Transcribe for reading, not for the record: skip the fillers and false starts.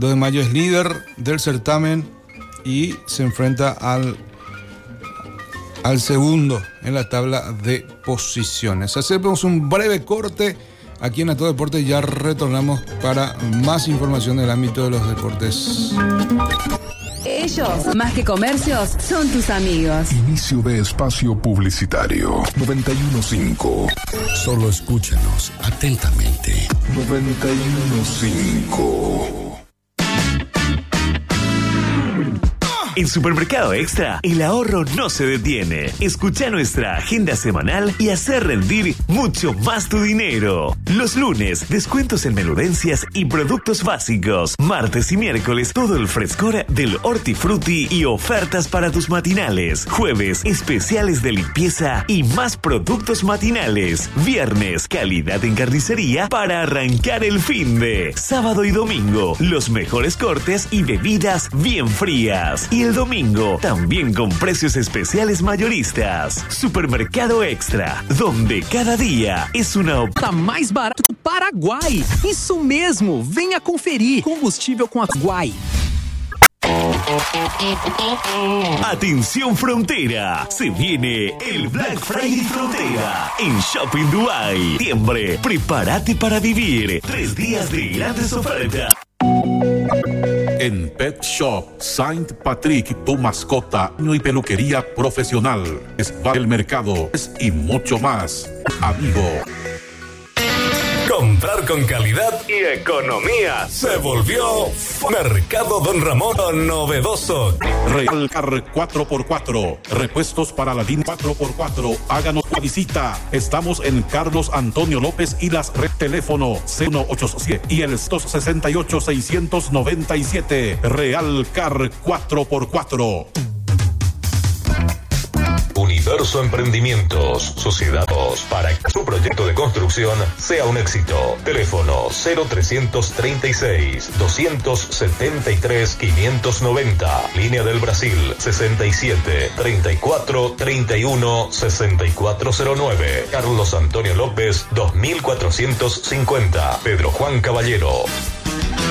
2 de Mayo es líder del certamen y se enfrenta al segundo en la tabla de posiciones. Hacemos un breve corte aquí en A Todo Deporte. Ya retornamos para más información del ámbito de los deportes. Ellos, más que comercios, son tus amigos. Inicio de espacio publicitario 91.5. Solo escúchanos atentamente. 91.5. En Supermercado Extra, el ahorro no se detiene. Escucha nuestra agenda semanal y hacer rendir mucho más tu dinero. Los lunes, descuentos en menudencias y productos básicos. Martes y miércoles, todo el frescor del Hortifruti y ofertas para tus matinales. Jueves, especiales de limpieza y más productos matinales. Viernes, calidad en carnicería para arrancar el finde. Sábado y domingo, los mejores cortes y bebidas bien frías. Y el domingo, también con precios especiales mayoristas. Supermercado Extra, donde cada día es una Tá mais barato do Paraguai. Isso mesmo, venha conferir. Combustível com a Guai. Atención Frontera, se viene el Black Friday Frontera en Shopping Dubai. Septiembre, prepárate para vivir 3 días de grandes ofertas. En Pet Shop Saint Patrick, tu mascota y peluquería profesional. Spa el mercado y mucho más. Amigo. Comprar con calidad y economía se volvió Mercado Don Ramón novedoso. Real Car 4x4. Repuestos para la DIN 4x4. Háganos la visita. Estamos en Carlos Antonio López y las red teléfono 0187 y el 268-697. Real Car 4x4. Universo Emprendimientos, Sociedad para que su proyecto de construcción sea un éxito. Teléfono 0336-273-590. Línea del Brasil 67-34-31-6409. Carlos Antonio López 2450. Pedro Juan Caballero.